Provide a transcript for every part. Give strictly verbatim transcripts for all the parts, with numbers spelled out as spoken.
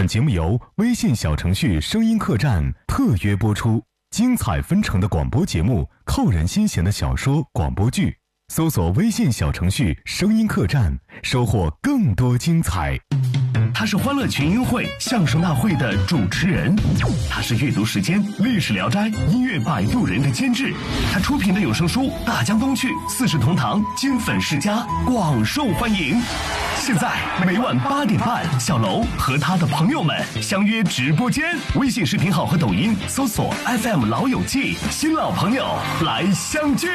本节目由微信小程序声音客栈特约播出，精彩纷呈的广播节目，扣人心弦的小说广播剧，搜索微信小程序声音客栈，收获更多精彩。 他是欢乐群英会相声大会的主持人，他是阅读时间历史聊斋音乐摆渡人的监制，他出品的有声书《大江东去》四世同堂金粉世家广受欢迎。现在每晚八点半，小楼和他的朋友们相约直播间，微信视频号和抖音搜索 F M 老友记，新老朋友来相聚。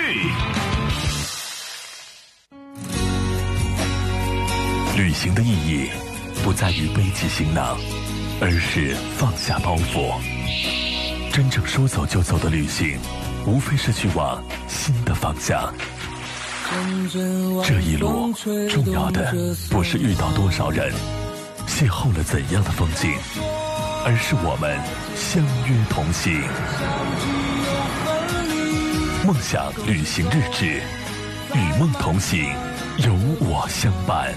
旅行的意义不在于背起行囊，而是放下包袱。真正说走就走的旅行，无非是去往新的方向。这一路重要的不是遇到多少人，邂逅了怎样的风景，而是我们相约同行。梦想旅行日志，与梦同行，有我相伴。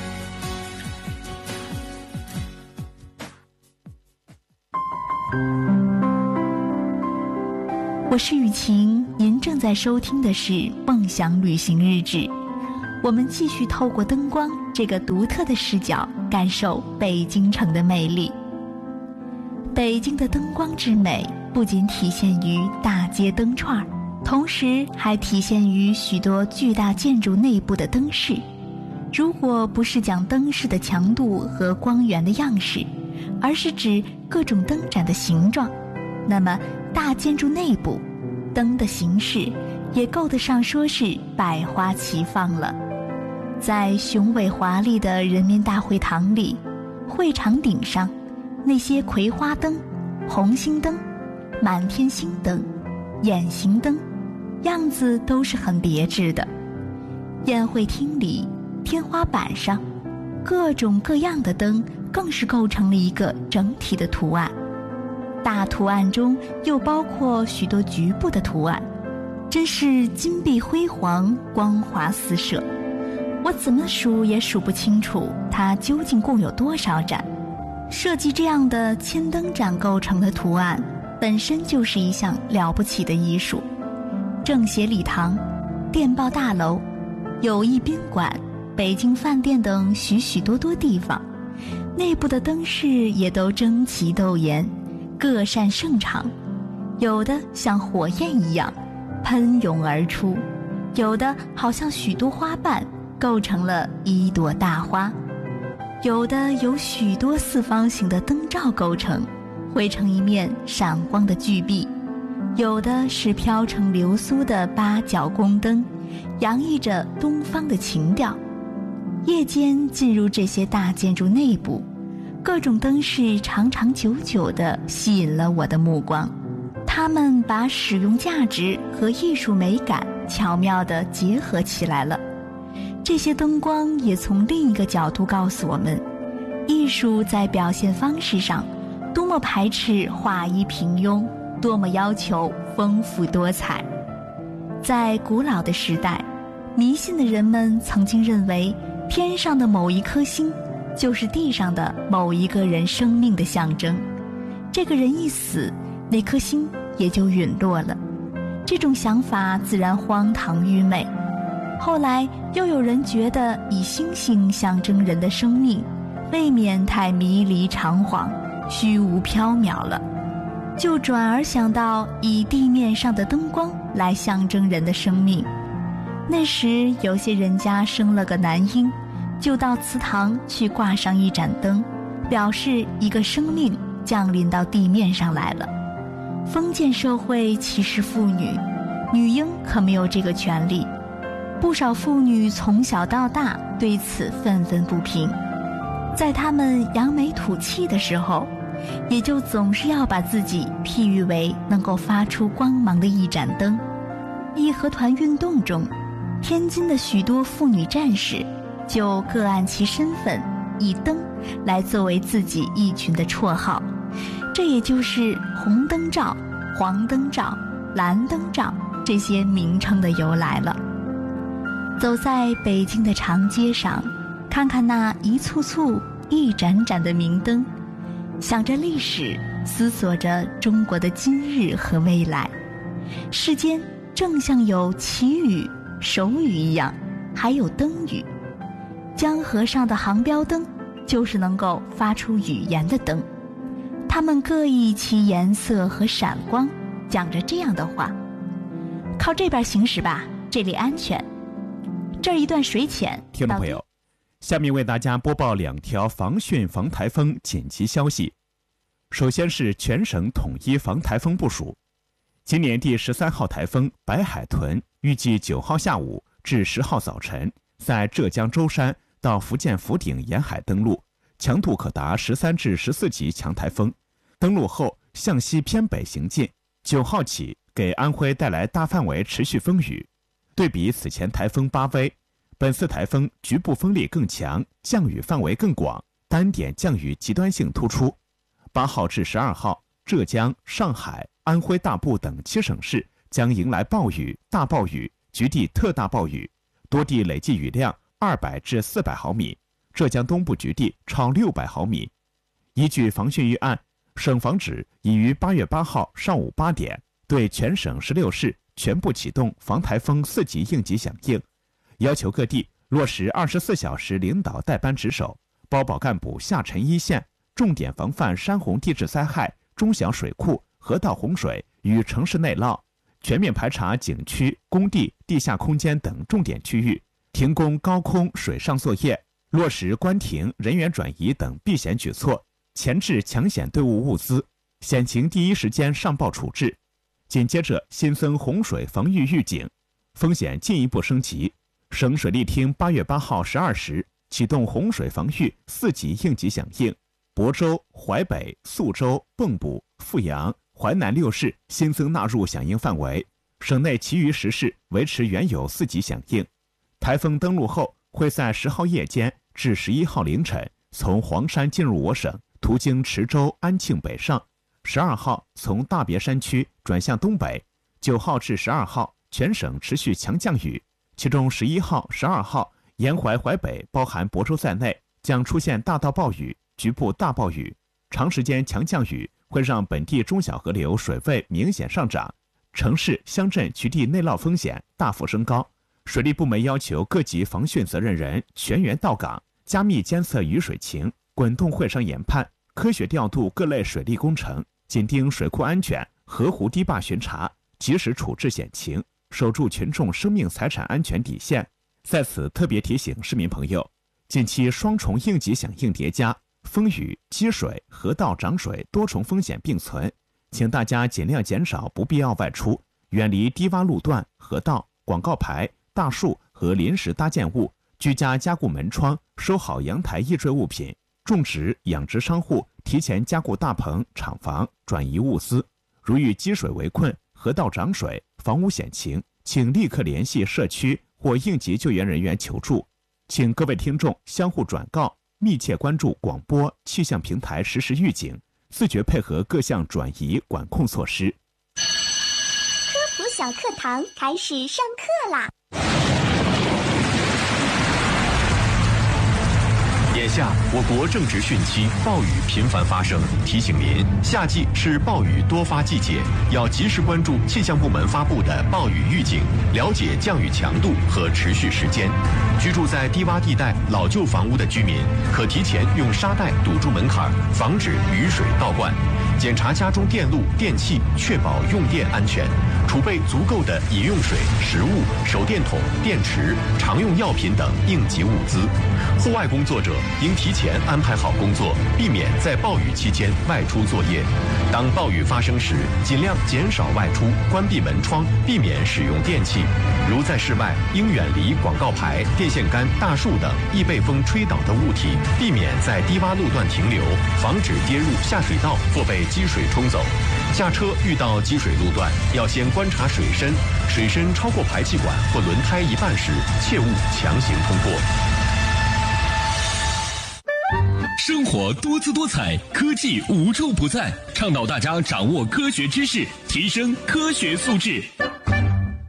我是雨晴，您正在收听的是《梦想旅行日志》。我们继续透过灯光这个独特的视角，感受北京城的魅力。北京的灯光之美，不仅体现于大街灯串，同时还体现于许多巨大建筑内部的灯饰。如果不是讲灯饰的强度和光源的样式，而是指各种灯盏的形状，那么大建筑内部灯的形式也够得上说是百花齐放了。在雄伟华丽的人民大会堂里，会场顶上那些葵花灯、红星灯、满天星灯、眼形灯，样子都是很别致的。宴会厅里天花板上各种各样的灯更是构成了一个整体的图案，大图案中又包括许多局部的图案，真是金碧辉煌，光华四射。我怎么数也数不清楚它究竟共有多少盏。设计这样的千灯盏构成的图案本身就是一项了不起的艺术。政协礼堂、电报大楼、友谊宾馆、北京饭店等许许多多地方，内部的灯饰也都争奇斗艳，各擅胜场，有的像火焰一样喷涌而出，有的好像许多花瓣构成了一朵大花，有的由许多四方形的灯罩构成，绘成一面闪光的巨壁，有的是飘成流苏的八角宫灯，洋溢着东方的情调。夜间进入这些大建筑内部，各种灯饰长长久久地吸引了我的目光，它们把使用价值和艺术美感巧妙地结合起来了。这些灯光也从另一个角度告诉我们，艺术在表现方式上多么排斥画一平庸，多么要求丰富多彩。在古老的时代，迷信的人们曾经认为天上的某一颗星就是地上的某一个人生命的象征，这个人一死，那颗星也就陨落了。这种想法自然荒唐愚昧。后来又有人觉得以星星象征人的生命，未免太迷离长恍、虚无缥缈了，就转而想到以地面上的灯光来象征人的生命。那时有些人家生了个男婴，就到祠堂去挂上一盏灯，表示一个生命降临到地面上来了。封建社会歧视妇女，女婴可没有这个权利。不少妇女从小到大对此愤愤不平，在她们扬眉吐气的时候，也就总是要把自己譬喻为能够发出光芒的一盏灯。义和团运动中，天津的许多妇女战士就各按其身份，以灯来作为自己一群的绰号，这也就是红灯罩、黄灯罩、蓝灯罩这些名称的由来了。走在北京的长街上，看看那一簇簇、一盏盏的明灯， 想着历史，思索着中国的今日和未来。世间正像有旗语、手语一样，还有灯语。江河上的航标灯就是能够发出语言的灯，它们各异其颜色和闪光，讲着这样的话：靠这边行驶吧，这里安全。这儿一段水浅。 听众朋友，下面为大家播报两条防汛防台风紧急消息。首先是全省统一防台风部署，今年第十三号台风白海豚预计九号下午至十号早晨在浙江舟山到福建福鼎沿海登陆，强度可达十三至十四级强台风。登陆后向西偏北行进，九号起给安徽带来大范围持续风雨。对比此前台风巴威，本次台风局部风力更强，降雨范围更广，单点降雨极端性突出。八号至十二号，浙江、上海、安徽大部等七省市将迎来暴雨、大暴雨、局地特大暴雨，多地累计雨量二百至四百毫米，浙江东部局地超六百毫米。依据防汛预案，省防指已于八月八号上午八点对全省十六市全部启动防台风四级应急响应，要求各地落实二十四小时领导带班值守，包保干部下沉一线，重点防范山洪地质灾害、中小水库、河道洪水与城市内涝，全面排查景区、工地、地下空间等重点区域，停工高空水上作业，落实关停、人员转移等避险举措，前置抢险队伍物资，险情第一时间上报处置。紧接着新增洪水防御预警，风险进一步升级。省水利厅八月八号十二时启动洪水防御四级应急响应，亳州、淮北、宿州、蚌埠、阜阳、淮南六市新增纳入响应范围，省内其余十市维持原有四级响应。台风登陆后会在十号夜间至十一号凌晨从黄山进入我省，途经池州、安庆北上。十二号从大别山区转向东北，九号至十二号全省持续强降雨，其中十一号、十二号沿淮淮北包含亳州在内将出现大到暴雨、局部大暴雨。长时间强降雨会让本地中小河流水位明显上涨，城市、乡镇局地内涝风险大幅升高。水利部门要求各级防汛责任人全员到岗，加密监测雨水情，滚动会商研判，科学调度各类水利工程，紧盯水库安全，河湖堤坝巡查，及时处置险情，守住群众生命财产安全底线。在此特别提醒市民朋友，近期双重应急响应叠加，风雨、积水、河道涨水多重风险并存，请大家尽量减少不必要外出，远离低洼路段、河道、广告牌、大树和临时搭建物，居家加固门窗，收好阳台易坠物品。种植、养殖商户提前加固大棚、厂房，转移物资。如遇积水围困、河道涨水、房屋险情，请立刻联系社区或应急救援人员求助。请各位听众相互转告，密切关注广播、气象平台实时预警，自觉配合各项转移管控措施。 科普小课堂开始上课啦！ 眼下，我国正值汛期，暴雨频繁发生，提醒您，夏季是暴雨多发季节，要及时关注气象部门发布的暴雨预警，了解降雨强度和持续时间。居住在低洼地带、老旧房屋的居民，可提前用沙袋堵住门槛，防止雨水倒灌。检查家中电路、电器，确保用电安全，储备足够的饮用水、食物、手电筒、电池、常用药品等应急物资。户外工作者应提前安排好工作，避免在暴雨期间外出作业。当暴雨发生时，尽量减少外出，关闭门窗，避免使用电器。如在室外，应远离广告牌、电线杆、大树等易被风吹倒的物体，避免在低洼路段停留，防止跌入下水道或被积水冲走。下车遇到积水路段，要先观察水深，水深超过排气管或轮胎一半时，切勿强行通过。 生活多姿多彩，科技无处不在，倡导大家掌握科学知识，提升科学素质。